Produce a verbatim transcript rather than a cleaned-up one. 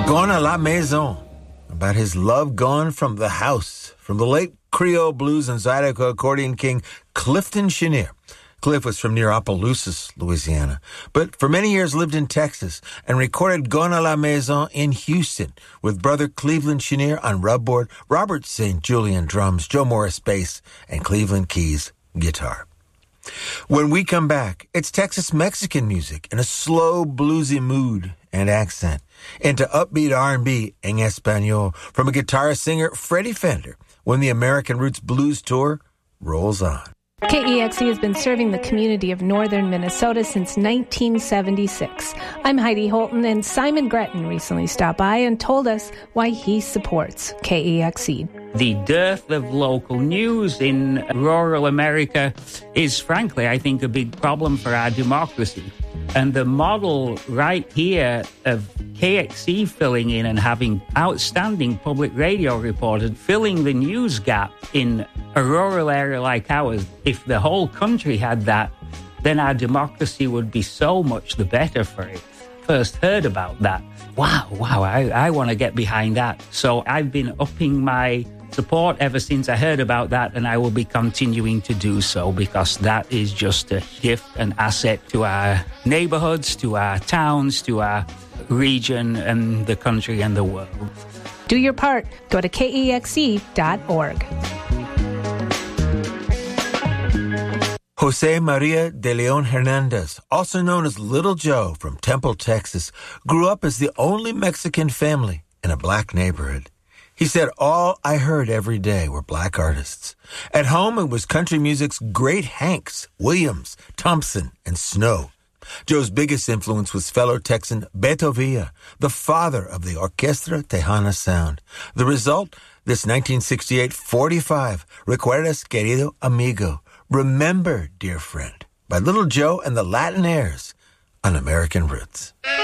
Gone à la maison, about his love gone from the house, from the late Creole blues and Zydeco accordion king Clifton Chenier. Cliff was from near Opelousas, Louisiana, but for many years lived in Texas and recorded Gone à la Maison in Houston with brother Cleveland Chenier on rubboard, Robert Saint Julian drums, Joe Morris bass, and Cleveland Keys guitar. When we come back, it's Texas-Mexican music in a slow, bluesy mood and accent into upbeat R and B en Espanol from a guitarist-singer Freddie Fender when the American Roots Blues Tour rolls on. K E X E has been serving the community of northern Minnesota since nineteen seventy-six. I'm Heidi Holton, and Simon Gretton recently stopped by and told us why he supports K E X E. The dearth of local news in rural America is, frankly, I think, a big problem for our democracy. And the model right here of K X E filling in and having outstanding public radio reporters filling the news gap in a rural area like ours, if the whole country had that, then our democracy would be so much the better for it. First heard about that. Wow, wow, I, I want to get behind that. So I've been upping my support ever since I heard about that, and I will be continuing to do so because that is just a gift, an asset to our neighborhoods, to our towns, to our region and the country and the world. Do your part. Go to K E X E dot org. Jose Maria de Leon Hernandez, also known as Little Joe from Temple, Texas, grew up as the only Mexican family in a black neighborhood. He said, all I heard every day were black artists. At home, it was country music's great Hanks, Williams, Thompson, and Snow. Joe's biggest influence was fellow Texan Beto Villa, the father of the Orquestra Tejana sound. The result, this nineteen sixty-eight forty-five, Recuerdas, Querido Amigo, Remember, Dear Friend, by Little Joe and the Latin Airs on American Roots.